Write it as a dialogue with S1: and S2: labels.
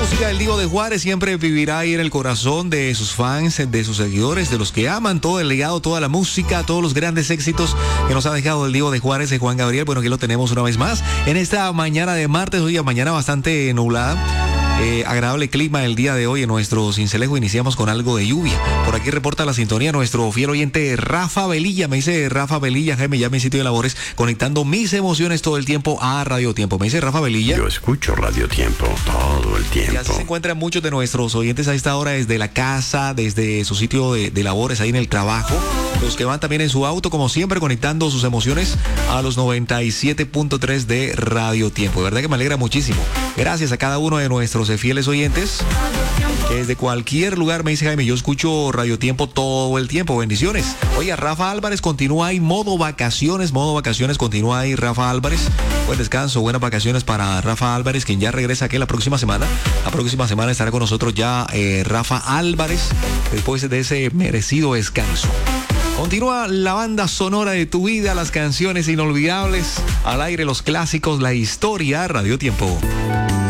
S1: música del Divo de Juárez siempre vivirá ahí en el corazón de sus fans, de sus seguidores, de los que aman todo el legado, toda la música, todos los grandes éxitos que nos ha dejado el Divo de Juárez, de Juan Gabriel. Bueno, aquí lo tenemos una vez más en esta mañana de martes, hoy mañana bastante nublada. Agradable clima el día de hoy en nuestro Cincelejo. Iniciamos con algo de lluvia. Por aquí reporta la sintonía nuestro fiel oyente Rafa Velilla. Me dice Rafa Velilla, Jaime, ya mi sitio de labores, conectando mis emociones todo el tiempo a Radio Tiempo. Me dice Rafa Velilla.
S2: Yo escucho Radio Tiempo todo el tiempo.
S1: Y así se encuentran muchos de nuestros oyentes a esta hora desde la casa, desde su sitio de labores, ahí en el trabajo. Los que van también en su auto, como siempre, conectando sus emociones a los 97.3 de Radio Tiempo. De verdad que me alegra muchísimo. Gracias a cada uno de nuestros fieles oyentes, que desde cualquier lugar, me dice Jaime, yo escucho Radio Tiempo todo el tiempo. Bendiciones. Oye, Rafa Álvarez continúa ahí, modo vacaciones, continúa ahí Rafa Álvarez. Buen descanso, buenas vacaciones para Rafa Álvarez, quien ya regresa aquí la próxima semana. La próxima semana estará con nosotros ya Rafa Álvarez, después de ese merecido descanso. Continúa la banda sonora de tu vida, las canciones inolvidables, al aire los clásicos, la historia, Radio Tiempo.